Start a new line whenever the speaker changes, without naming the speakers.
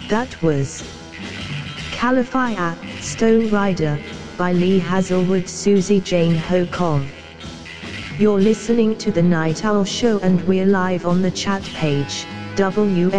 That was Califia, Stone Rider, by Lee Hazelwood, Susie Jane Ho Kong. You're listening to The Night Owl Show and we're live on the chat page, WFDR